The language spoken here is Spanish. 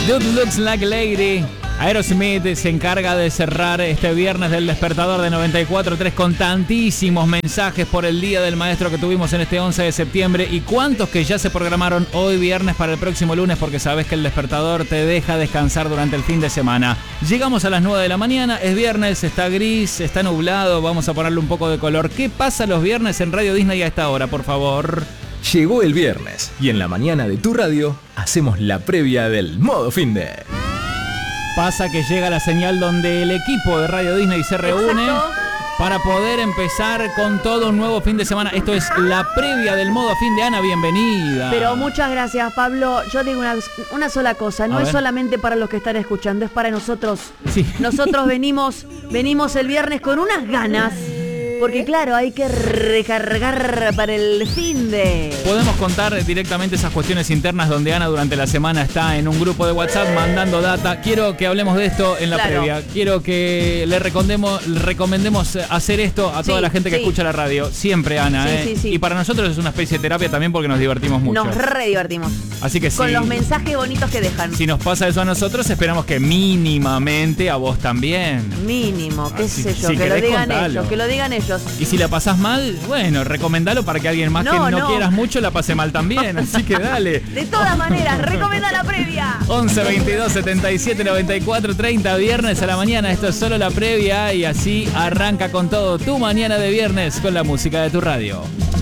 Dude Looks Like a Lady. Aerosmith se encarga de cerrar este viernes del despertador de 94.3 con tantísimos mensajes por el Día del Maestro que tuvimos en este 11 de septiembre y cuántos que ya se programaron hoy viernes para el próximo lunes, porque sabes que el despertador te deja descansar durante el fin de semana. Llegamos a las 9 de la mañana, es viernes, está gris, está nublado, vamos a ponerle un poco de color. ¿Qué pasa los viernes en Radio Disney a esta hora, por favor? Llegó el viernes y en la mañana de tu radio hacemos la previa del modo finde. Pasa que llega la señal donde el equipo de Radio Disney se reúne para poder empezar con todo un nuevo fin de semana. Esto es la previa del modo fin de Ana, bienvenida. Pero muchas gracias, Pablo. Yo digo una sola cosa, no es solamente para los que están escuchando, es para nosotros. Sí. Nosotros venimos el viernes con unas ganas. Porque claro, hay que recargar para el fin de... Podemos contar directamente esas cuestiones internas donde Ana durante la semana está en un grupo de WhatsApp mandando data. Quiero que hablemos de esto en la previa. Quiero que le recomendemos hacer esto a toda la gente que escucha la radio. Siempre, Ana. Sí. Y para nosotros es una especie de terapia también porque nos divertimos mucho. Nos re divertimos. Así que sí. Con los mensajes bonitos que dejan. Si nos pasa eso a nosotros, esperamos que mínimamente a vos también. Mínimo, qué sé yo, si que lo digan contalo. ellos, que lo digan ellos. Y si la pasás mal, bueno, recomendalo para que alguien más que no quieras mucho la pase mal también. Así que dale. De todas maneras, recomenda la previa. 11 22 77 94 30, viernes a la mañana. Esto es solo la previa y así arranca con todo tu mañana de viernes con la música de tu radio.